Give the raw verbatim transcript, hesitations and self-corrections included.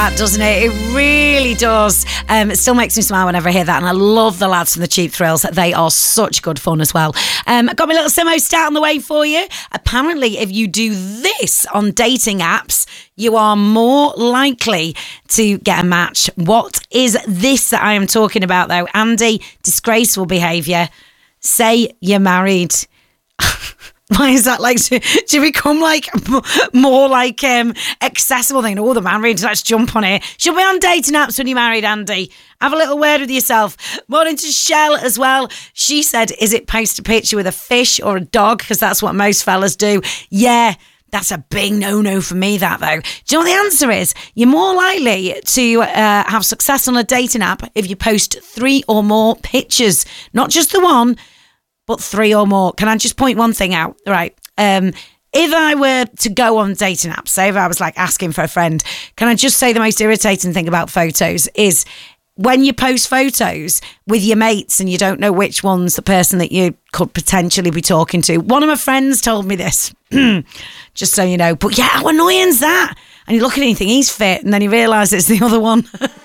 That, doesn't it? It really does. Um, it still makes me smile whenever I hear that, and I love the lads from the Cheap Thrills. They are such good fun as well. Um, got my little Simo stat on the way for you. Apparently, if you do this on dating apps, you are more likely to get a match. What is this that I am talking about, though? Andy, disgraceful behaviour. Say you're married. Why is that like to, to become like more like um, accessible thing? Oh, the married, let's jump on it. Should be on dating apps when you're married, Andy. Have a little word with yourself. Morning to Shell as well. She said, is it post a picture with a fish or a dog? Because that's what most fellas do. Yeah, that's a big no-no for me, that though. Do you know what the answer is? You're more likely to uh, have success on a dating app if you post three or more pictures. Not just the one, but three or more. Can I just point one thing out? Right. Um, if I were to go on dating apps, say if I was like asking for a friend, can I just say the most irritating thing about photos is when you post photos with your mates and you don't know which one's the person that you could potentially be talking to. One of my friends told me this, just so you know. But yeah, how annoying is that? And you look at anything, he's fit, and then you realise it's the other one.